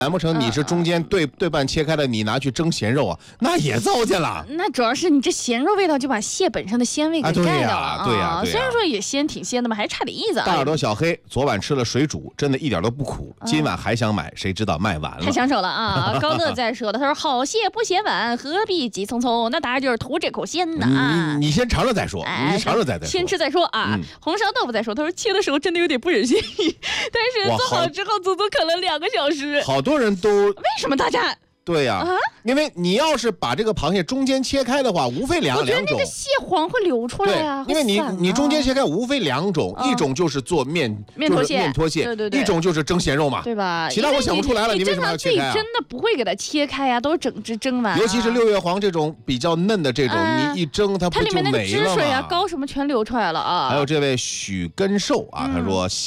难不成你是中间对半切开的，你拿去蒸咸肉啊？那也糟践了。 那主要是你这咸肉味道就把蟹本身的鲜味给盖掉了。 对呀。 虽然说也鲜，挺鲜的嘛，还差点意思。 大耳朵小黑昨晚吃了水煮，真的一点都不苦。今晚还想买，谁知道卖完了。 太抢手了啊！高乐在说的，他说好蟹不嫌晚，何必急匆匆？那当然就是图这口鲜呐啊！ 你先尝尝再说，你尝尝再说， 先吃再说啊！红烧豆腐再说，他说切的时候真的有点不忍心，但是做好之后足足啃了2个小时。 好多人都为什么大家？ 对呀，因为你要是把这个螃蟹中间切开的话，无非两种。我觉得那个蟹黄会流出来呀， 因为你中间切开无非2种，一种就是做面拖蟹， 对， 一种就是蒸咸肉嘛， 对吧？ 其他我想不出来了，你为什么要切开啊？ 真的不会给它切开呀，都是整只蒸完。 尤其是六月黄这种比较嫩的这种，你一蒸它不就没了吗？ 它里面那个汁水啊、膏什么全流出来了啊。 还有这位许根寿啊，他说。